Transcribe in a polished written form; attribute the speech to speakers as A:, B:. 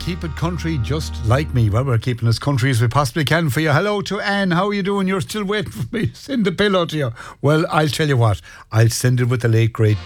A: keep it country just like me. Well, we're keeping as country as we possibly can for you. Hello to Anne. How are you doing? You're still waiting for me to send the pillow to you. Well, I'll tell you what. I'll send it with the late great